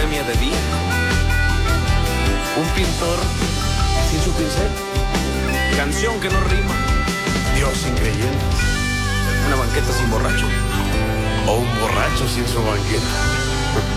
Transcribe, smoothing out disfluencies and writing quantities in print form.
bohemia de día. Un pintor sin su pincel. Canción que no rima. Dios sin creyentes. Una banqueta sin borracho. O un borracho sin su banqueta.